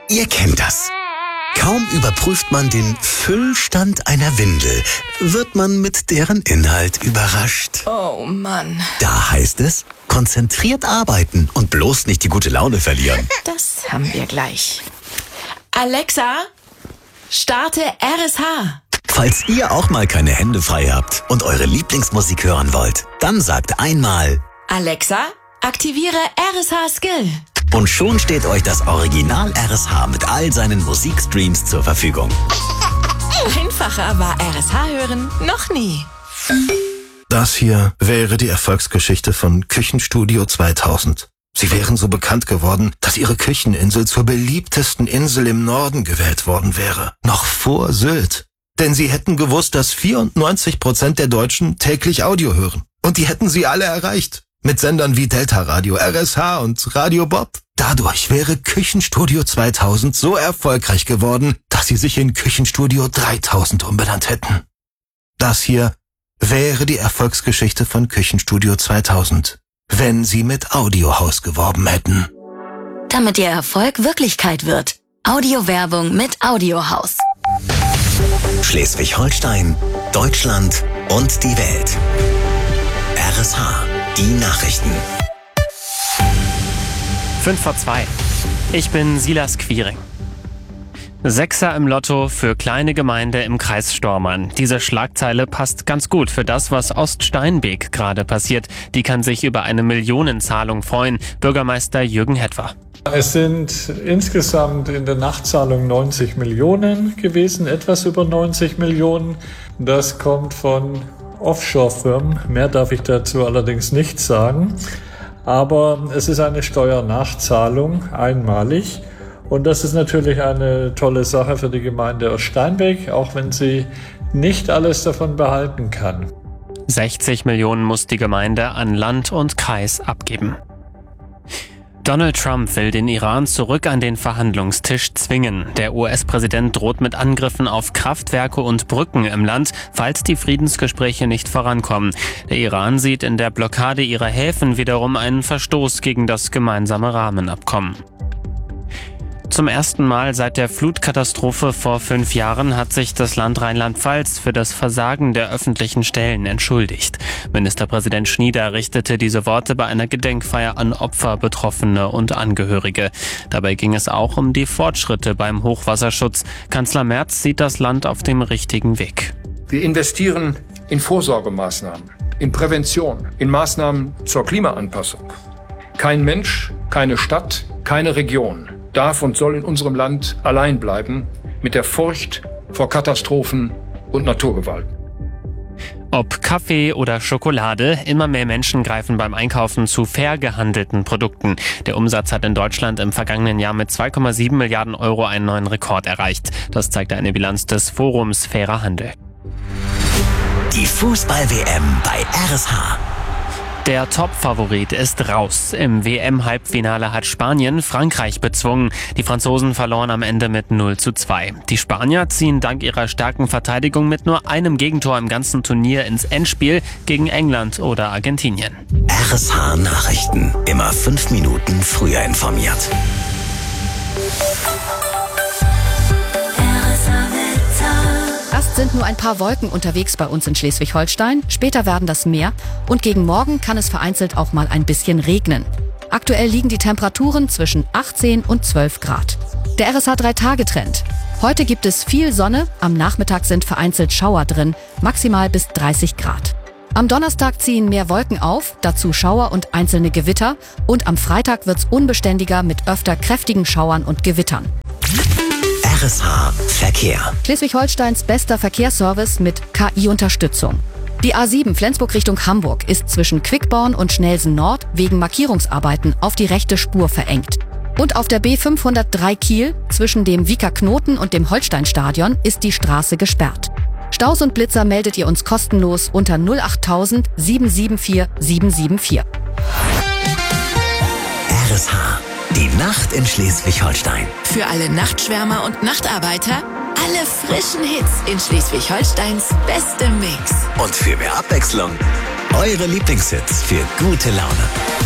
Ihr kennt das. Kaum überprüft man den Füllstand einer Windel, wird man mit deren Inhalt überrascht. Oh Mann. Da heißt es, konzentriert arbeiten und bloß nicht die gute Laune verlieren. Das haben wir gleich. Alexa, starte RSH. Falls ihr auch mal keine Hände frei habt und eure Lieblingsmusik hören wollt, dann sagt einmal: Alexa, aktiviere RSH Skill. Und schon steht euch das Original RSH mit all seinen Musikstreams zur Verfügung. Einfacher war RSH hören noch nie. Das hier wäre die Erfolgsgeschichte von Küchenstudio 2000. Sie wären so bekannt geworden, dass ihre Kücheninsel zur beliebtesten Insel im Norden gewählt worden wäre. Noch vor Sylt. Denn sie hätten gewusst, dass 94% der Deutschen täglich Audio hören. Und die hätten sie alle erreicht. Mit Sendern wie Delta Radio, RSH und Radio Bob. Dadurch wäre Küchenstudio 2000 so erfolgreich geworden, dass sie sich in Küchenstudio 3000 umbenannt hätten. Das hier wäre die Erfolgsgeschichte von Küchenstudio 2000, wenn sie mit Audiohaus geworben hätten. Damit ihr Erfolg Wirklichkeit wird. Audiowerbung mit Audiohaus. Schleswig-Holstein, Deutschland und die Welt. RSH, die Nachrichten. 5:02. Ich bin Silas Quiring. Sechser im Lotto für kleine Gemeinde im Kreis Stormarn. Diese Schlagzeile passt ganz gut für das, was Oststeinbeek gerade passiert. Die kann sich über eine Millionenzahlung freuen. Bürgermeister Jürgen Hetwer. Es sind insgesamt in der Nachzahlung 90 Millionen gewesen, etwas über 90 Millionen. Das kommt von Offshore-Firmen. Mehr darf ich dazu allerdings nicht sagen. Aber es ist eine Steuernachzahlung, einmalig. Und das ist natürlich eine tolle Sache für die Gemeinde Oststeinbeek, auch wenn sie nicht alles davon behalten kann. 60 Millionen muss die Gemeinde an Land und Kreis abgeben. Donald Trump will den Iran zurück an den Verhandlungstisch zwingen. Der US-Präsident droht mit Angriffen auf Kraftwerke und Brücken im Land, falls die Friedensgespräche nicht vorankommen. Der Iran sieht in der Blockade ihrer Häfen wiederum einen Verstoß gegen das gemeinsame Rahmenabkommen. Zum ersten Mal seit der Flutkatastrophe vor 5 Jahren hat sich das Land Rheinland-Pfalz für das Versagen der öffentlichen Stellen entschuldigt. Ministerpräsident Schnieder richtete diese Worte bei einer Gedenkfeier an Opfer, Betroffene und Angehörige. Dabei ging es auch um die Fortschritte beim Hochwasserschutz. Kanzler Merz sieht das Land auf dem richtigen Weg. Wir investieren in Vorsorgemaßnahmen, in Prävention, in Maßnahmen zur Klimaanpassung. Kein Mensch, keine Stadt, keine Region darf und soll in unserem Land allein bleiben mit der Furcht vor Katastrophen und Naturgewalten. Ob Kaffee oder Schokolade, immer mehr Menschen greifen beim Einkaufen zu fair gehandelten Produkten. Der Umsatz hat in Deutschland im vergangenen Jahr mit 2,7 Milliarden Euro einen neuen Rekord erreicht. Das zeigt eine Bilanz des Forums Fairer Handel. Die Fußball-WM bei RSH. Der Top-Favorit ist raus. Im WM-Halbfinale hat Spanien Frankreich bezwungen. Die Franzosen verloren am Ende mit 0:2. Die Spanier ziehen dank ihrer starken Verteidigung mit nur einem Gegentor im ganzen Turnier ins Endspiel gegen England oder Argentinien. RSH Nachrichten. Immer 5 Minuten früher informiert. Erst sind nur ein paar Wolken unterwegs bei uns in Schleswig-Holstein, später werden das mehr und gegen Morgen kann es vereinzelt auch mal ein bisschen regnen. Aktuell liegen die Temperaturen zwischen 18 und 12 Grad. Der RSH 3-Tage-Trend. Heute gibt es viel Sonne, am Nachmittag sind vereinzelt Schauer drin, maximal bis 30 Grad. Am Donnerstag ziehen mehr Wolken auf, dazu Schauer und einzelne Gewitter und am Freitag wird's unbeständiger mit öfter kräftigen Schauern und Gewittern. RSH Verkehr. Schleswig-Holsteins bester Verkehrsservice mit KI-Unterstützung. Die A7 Flensburg Richtung Hamburg ist zwischen Quickborn und Schnelsen Nord wegen Markierungsarbeiten auf die rechte Spur verengt. Und auf der B503 Kiel zwischen dem Wieker Knoten und dem Holsteinstadion ist die Straße gesperrt. Staus und Blitzer meldet ihr uns kostenlos unter 08000 774 774. RSH. Die Nacht in Schleswig-Holstein. Für alle Nachtschwärmer und Nachtarbeiter, alle frischen Hits in Schleswig-Holsteins bestem Mix. Und für mehr Abwechslung, eure Lieblingshits für gute Laune.